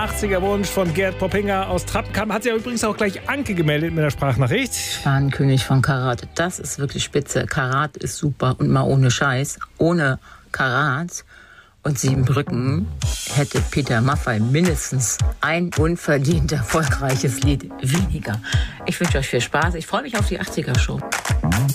80er-Wunsch von Gerd Poppinger aus Trappenkamp. Hat sich ja übrigens auch gleich Anke gemeldet mit der Sprachnachricht. Fahnenkönig von Karat, das ist wirklich spitze. Karat ist super und mal ohne Scheiß. Ohne Karat und Siebenbrücken hätte Peter Maffay mindestens ein unverdient erfolgreiches Lied weniger. Ich wünsche euch viel Spaß. Ich freue mich auf die 80er-Show.